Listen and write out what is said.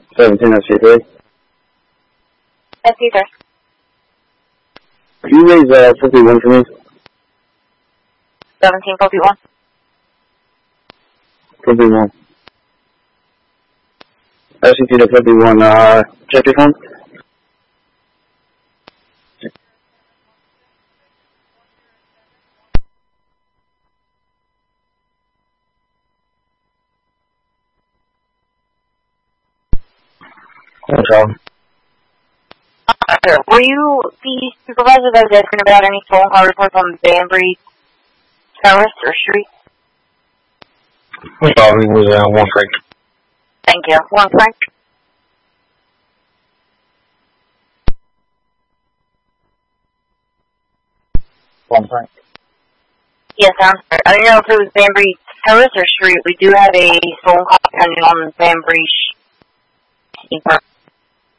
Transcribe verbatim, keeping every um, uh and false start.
seventeen S C three. S C three. Could you raise uh, fifty-one for me? seventeen fifty-one. fifty-one. S C T to fifty-one, uh, check your phone. No problem. Uh, were you the supervisor that was asking about any phone call reports on Banbury Terrace or Street? No problem. It was, uh, one Frank. Thank you. One Frank. One Frank. Yes, I'm sorry. I didn't know if it was Banbury Terrace or Street. We do have a phone call pending on Banbury Street.